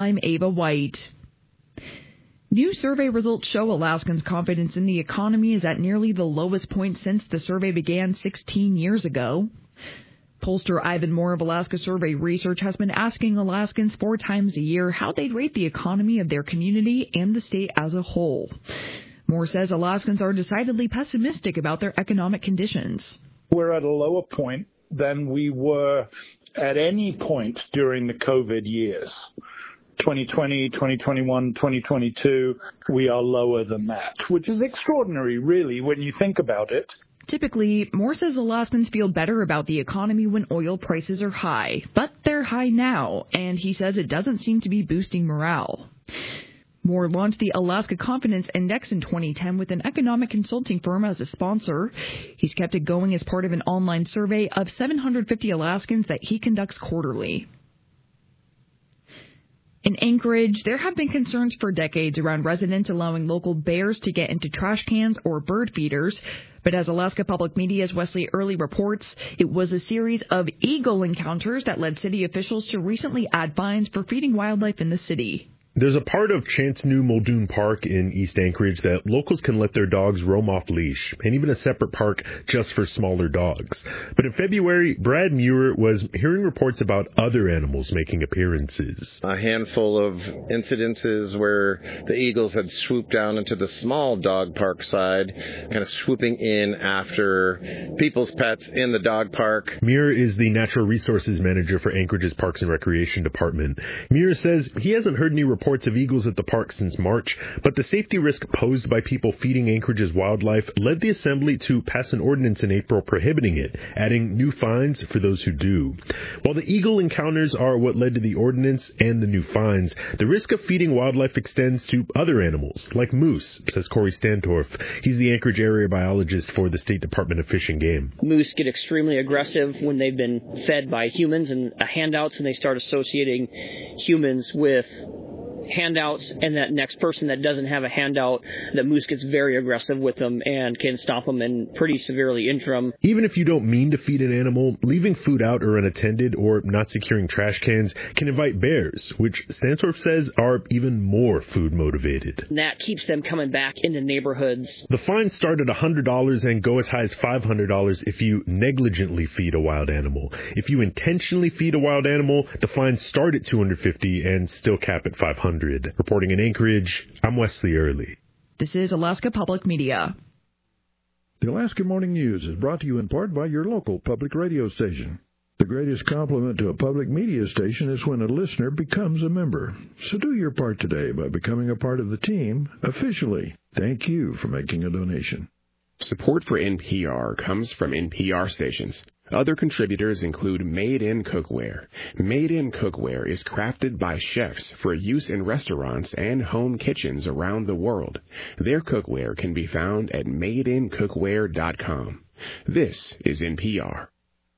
I'm Ava White. New survey results show Alaskans' confidence in the economy is at nearly the lowest point since the survey began 16 years ago. Pollster Ivan Moore of Alaska Survey Research has been asking Alaskans 4 times a year how they'd rate the economy of their community and the state as a whole. Moore says Alaskans are decidedly pessimistic about their economic conditions. We're at a lower point than we were at any point during the COVID years. 2020, 2021, 2022, we are lower than that, which is extraordinary, really, when you think about it. Typically, Moore says Alaskans feel better about the economy when oil prices are high, but they're high now, and he says it doesn't seem to be boosting morale. Moore launched the Alaska Confidence Index in 2010 with an economic consulting firm as a sponsor. He's kept it going as part of an online survey of 750 Alaskans that he conducts quarterly. In Anchorage, there have been concerns for decades around residents allowing local bears to get into trash cans or bird feeders. But as Alaska Public Media's Wesley Early reports, it was a series of eagle encounters that led city officials to recently add fines for feeding wildlife in the city. There's a part of Chance New Muldoon Park in East Anchorage that locals can let their dogs roam off leash, and even a separate park just for smaller dogs. But in February, Brad Muir was hearing reports about other animals making appearances. A handful of incidences where the eagles had swooped down into the small dog park side, kind of swooping in after people's pets in the dog park. Muir is the Natural Resources Manager for Anchorage's Parks and Recreation Department. Muir says he hasn't heard any reports of eagles at the park since March, but the safety risk posed by people feeding Anchorage's wildlife led the Assembly to pass an ordinance in April prohibiting it, adding new fines for those who do. While the eagle encounters are what led to the ordinance and the new fines, the risk of feeding wildlife extends to other animals, like moose, says Corey Stantorf. He's the Anchorage area biologist for the State Department of Fish and Game. Moose get extremely aggressive when they've been fed by humans and handouts, and they start associating humans with handouts, and that next person that doesn't have a handout, the moose gets very aggressive with them and can stop them and pretty severely injure them. Even if you don't mean to feed an animal, leaving food out or unattended or not securing trash cans can invite bears, which Stantorf says are even more food motivated. And that keeps them coming back into neighborhoods. The fines start at $100 and go as high as $500 if you negligently feed a wild animal. If you intentionally feed a wild animal, the fines start at $250 and still cap at $500. Reporting in Anchorage, I'm Wesley Early. This is Alaska Public Media. The Alaska Morning News is brought to you in part by your local public radio station. The greatest compliment to a public media station is when a listener becomes a member. So do your part today by becoming a part of the team officially. Thank you for making a donation. Support for NPR comes from NPR stations. Other contributors include Made In Cookware. Made In Cookware is crafted by chefs for use in restaurants and home kitchens around the world. Their cookware can be found at madeincookware.com. This is NPR.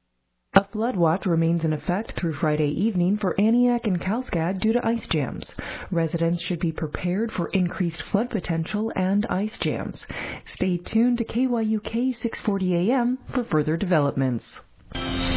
A flood watch remains in effect through Friday evening for Aniak and Kalskag due to ice jams. Residents should be prepared for increased flood potential and ice jams. Stay tuned to KYUK 640 AM for further developments.